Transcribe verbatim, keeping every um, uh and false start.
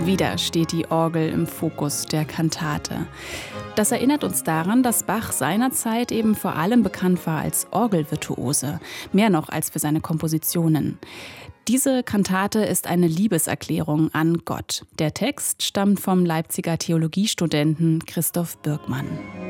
Wieder steht die Orgel im Fokus der Kantate. Das erinnert uns daran, dass Bach seinerzeit eben vor allem bekannt war als Orgelvirtuose, mehr noch als für seine Kompositionen. Diese Kantate ist eine Liebeserklärung an Gott. Der Text stammt vom Leipziger Theologiestudenten Christoph Birkmann.